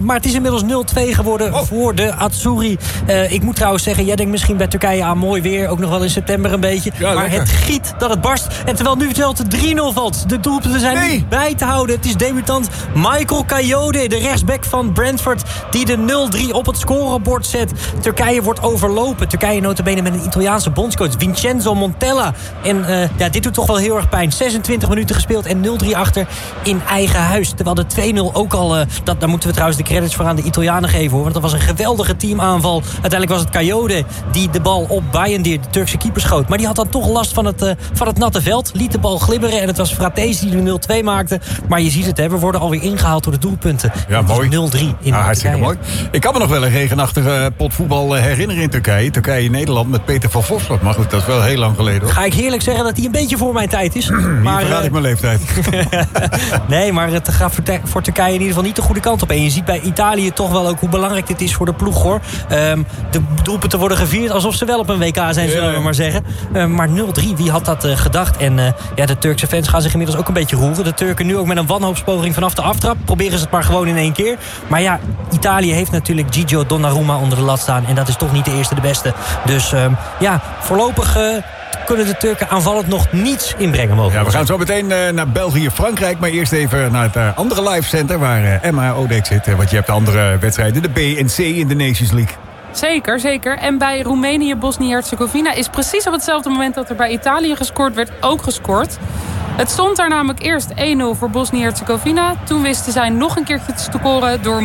Maar het is inmiddels 0-2 geworden voor de Azzurri. Ik moet trouwens zeggen, jij denkt misschien bij Turkije aan mooi weer. Ook nog wel in september een beetje. Ja, maar lekker. Het giet dat het barst. En terwijl nu het 3-0 valt. De doelpunten zijn niet bij te houden. Het is debutant Michael Kayode, de rechtsback van Brentford, die de 0-3 op het scorebord zet. Turkije wordt overlopen. Turkije nota bene met een Italiaanse bondscoach, Vincenzo Montella. En dit doet toch wel heel erg pijn. 26 minuten gespeeld en 0-3 achter in eigen huis. Terwijl de 2-0 ook al... daar moeten we trouwens de credits voor aan de Italianen geven, hoor. Want dat was een geweldige teamaanval. Uiteindelijk was het Kayode die de bal op Bayındır, de Turkse keeper, schoot. Maar die had dan toch last van het natte veld. Liet de bal glibberen en het was Fratesi die de 0-2 maakte. Maar je ziet het, we worden alweer ingehaald door de doelpunten. Ja, mooi. 0-3 in hartstikke mooi. Ik kan me nog wel een regenachtige pot voetbal herinneren in Turkije. Turkije-Nederland met Peter van Voslop. Maar goed, dat is wel heel lang geleden, hoor. Ga ik heerlijk zeggen dat hij een beetje voor mijn tijd is. Maar verraad ik mijn leeftijd. Nee, maar het gaat voor Turkije in ieder geval niet de goede kant op. En je ziet bij Italië toch wel ook hoe belangrijk dit is voor de ploeg, hoor. De doelpunten worden gevierd alsof ze wel op een WK zijn, zullen we maar zeggen. Maar 0-3, wie had dat gedacht? En de Turkse fans gaan zich inmiddels ook een beetje roeren. De Turken nu ook met een wanhoopspoging vanaf de aftrap. Proberen ze het maar gewoon in één keer. Maar ja, Italië heeft natuurlijk Gigio Donnarumma onder de lat staan. En dat is toch niet de eerste de beste. Dus voorlopig... kunnen de Turken aanvallend nog niets inbrengen mogen. Ja, we gaan zo meteen naar België-Frankrijk. Maar eerst even naar het andere live center waar Emma Odek zit. Want je hebt de andere wedstrijden, de B en C in de Nations League. Zeker, zeker. En bij Roemenië, Bosnië-Herzegovina is precies op hetzelfde moment dat er bij Italië gescoord werd, ook gescoord. Het stond daar namelijk eerst 1-0 voor Bosnië-Herzegovina. Toen wisten zij nog een keertje te scoren door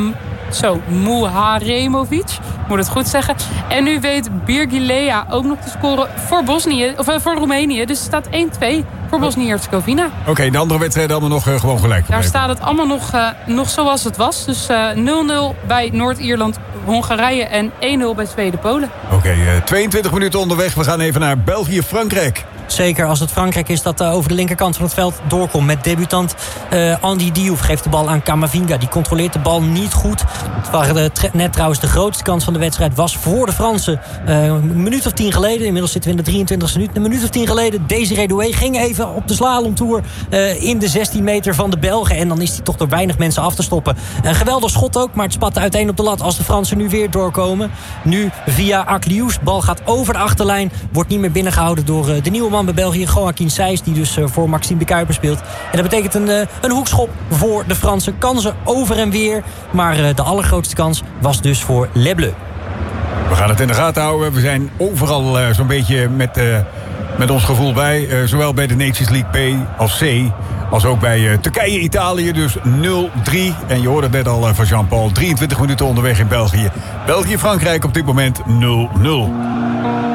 Muharemovic. Moet het goed zeggen. En nu weet Birgilea ook nog te scoren voor Roemenië. Dus het staat 1-2 voor Bosnië-Herzegovina. Oké, de andere wedstrijden allemaal nog gewoon gelijk. Daar staat het allemaal nog zoals het was. Dus 0-0 bij Noord-Ierland, Hongarije en 1-0 bij Zweden-Polen. Oké, 22 minuten onderweg. We gaan even naar België-Frankrijk. Zeker als het Frankrijk is dat over de linkerkant van het veld doorkomt. Met debutant Andy Diouf geeft de bal aan Camavinga. Die controleert de bal niet goed. Het waren net trouwens de grootste kans van de wedstrijd was voor de Fransen. Een minuut of 10 geleden, inmiddels zitten we in de 23e minuut. Een minuut of 10 geleden, Désiré Doué ging even op de slalomtour in de 16 meter van de Belgen. En dan is hij toch door weinig mensen af te stoppen. Een geweldig schot ook, maar het spatte uiteen op de lat als de Fransen nu weer doorkomen. Nu via Akliouche, bal gaat over de achterlijn. Wordt niet meer binnengehouden door de nieuwe man bij België, Joachim Sijs, die dus voor Maxime de Kuiper speelt. En dat betekent een hoekschop voor de Fransen. Kansen over en weer, maar de allergrootste kans was dus voor Les Bleus. We gaan het in de gaten houden. We zijn overal zo'n beetje met ons gevoel bij. Zowel bij de Nations League B als C. Als ook bij Turkije-Italië. Dus 0-3. En je hoorde het net al van Jean-Paul. 23 minuten onderweg in België. België-Frankrijk op dit moment 0-0.